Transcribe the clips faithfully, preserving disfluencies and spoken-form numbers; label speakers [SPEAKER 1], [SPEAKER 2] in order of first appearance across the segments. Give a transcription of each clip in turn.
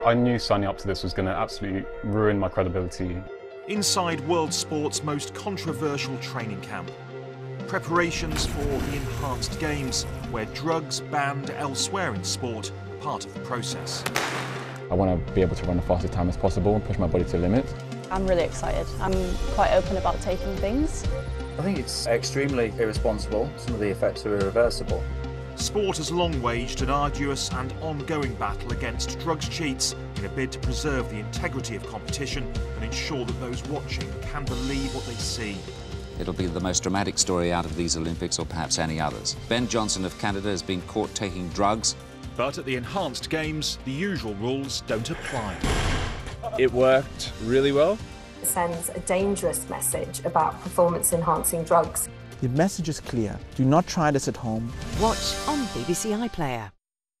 [SPEAKER 1] I knew signing up to this was going to absolutely ruin my credibility.
[SPEAKER 2] Inside world sport's most controversial training camp. Preparations for the enhanced games, where drugs banned elsewhere in sport are part of the process.
[SPEAKER 3] I want to be able to run the fastest time as possible and push my body to the limit.
[SPEAKER 4] I'm really excited. I'm quite open about taking things.
[SPEAKER 5] I think it's extremely irresponsible. Some of the effects are irreversible.
[SPEAKER 2] Sport has long waged an arduous and ongoing battle against drugs cheats in a bid to preserve the integrity of competition and ensure that those watching can believe what they see.
[SPEAKER 6] It'll be the most dramatic story out of these Olympics, or perhaps any others. Ben Johnson of Canada has been caught taking drugs.
[SPEAKER 2] But at the enhanced games, the usual rules don't apply.
[SPEAKER 7] It worked really well.
[SPEAKER 8] It sends a dangerous message about performance-enhancing drugs.
[SPEAKER 9] The message is clear. Do not try this at home.
[SPEAKER 10] Watch on B B C iPlayer.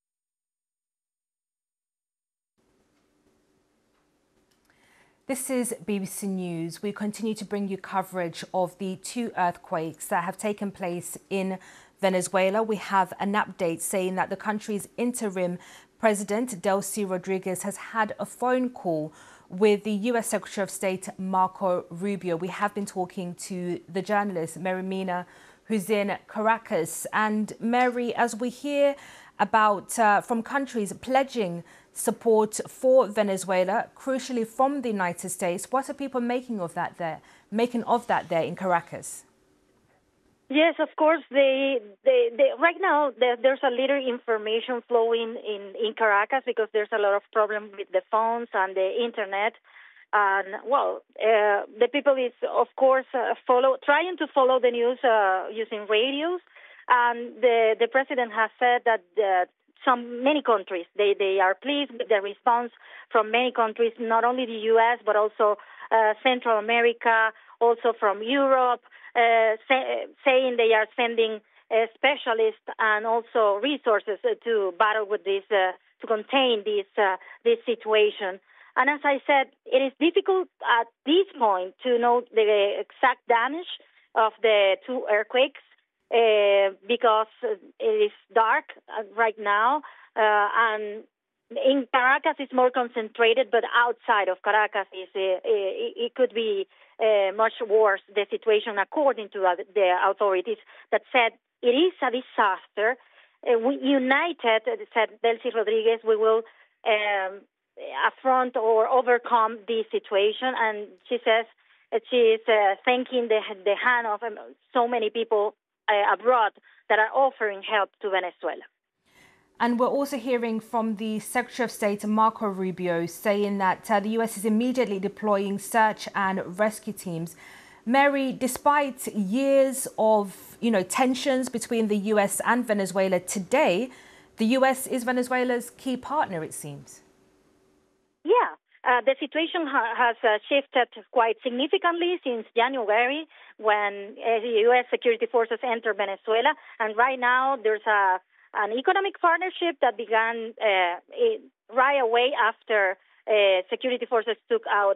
[SPEAKER 11] This is B B C News. We continue to bring you coverage of the two earthquakes that have taken place in Venezuela. We have an update saying that the country's interim president, Delcy Rodriguez, has had a phone call with the U S Secretary of State, Marco Rubio. We have been talking to the journalist, Mary Mina, who's in Caracas. And Mary, as we hear about uh, from countries pledging support for Venezuela, crucially from the United States, what are people making of that there, making of that there in Caracas?
[SPEAKER 12] Yes, of course. They, they, they, right now, there, there's a little information flowing in, in Caracas because there's a lot of problem with the phones and the internet. And, well, uh, the people is, of course, uh, follow trying to follow the news uh, using radios. And the, the president has said that uh, some many countries, they, they are pleased with the response from many countries, not only the U S, but also uh, Central America, also from Europe. Uh, say, saying they are sending uh, specialists and also resources uh, to battle with this, uh, to contain this uh, this situation. And as I said, it is difficult at this point to know the exact damage of the two earthquakes uh, because it is dark right now, uh, and in Caracas it's more concentrated, but outside of Caracas is uh, it, it could be Uh, much worse, the situation, according to uh, the authorities that said it is a disaster. Uh, we united, uh, said Delcy Rodriguez, we will um, affront or overcome this situation. And she says that she is uh, thanking the, the hand of um, so many people uh, abroad that are offering help to Venezuela.
[SPEAKER 11] And we're also hearing from the Secretary of State, Marco Rubio, saying that uh, the U S is immediately deploying search and rescue teams. Mary, despite years of, you know, tensions between the U S and Venezuela, today, the U S is Venezuela's key partner, it seems.
[SPEAKER 12] Yeah, uh, the situation ha has uh, shifted quite significantly since January, when uh, the U S security forces entered Venezuela. And right now, there's a an economic partnership that began uh, right away after uh, security forces took out.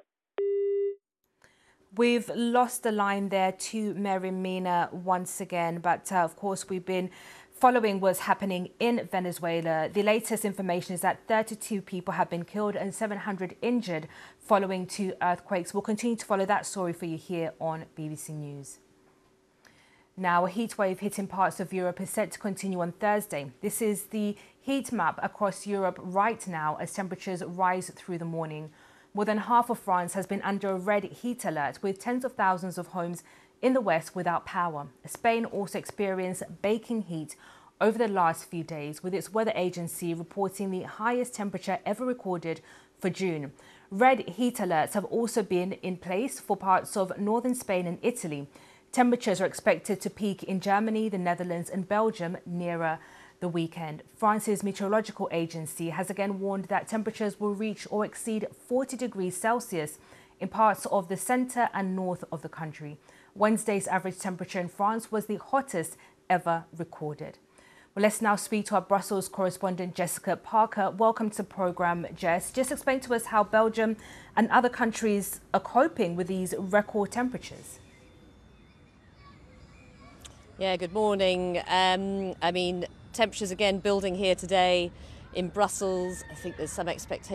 [SPEAKER 11] We've lost the line there to Mary Mina once again, but uh, of course we've been following what's happening in Venezuela. The latest information is that thirty-two people have been killed and seven hundred injured following two earthquakes. We'll continue to follow that story for you here on B B C News. Now, a heat wave hitting parts of Europe is set to continue on Thursday. This is the heat map across Europe right now as temperatures rise through the morning. More than half of France has been under a red heat alert, with tens of thousands of homes in the west without power. Spain also experienced baking heat over the last few days, with its weather agency reporting the highest temperature ever recorded for June. Red heat alerts have also been in place for parts of northern Spain and Italy. Temperatures are expected to peak in Germany, the Netherlands and Belgium nearer the weekend. France's meteorological agency has again warned that temperatures will reach or exceed forty degrees Celsius in parts of the centre and north of the country. Wednesday's average temperature in France was the hottest ever recorded. Well, let's now speak to our Brussels correspondent, Jessica Parker. Welcome to the programme, Jess. Just explain to us how Belgium and other countries are coping with these record temperatures.
[SPEAKER 13] Yeah, good morning. Um, I mean, temperatures again building here today in Brussels. I think there's some expectation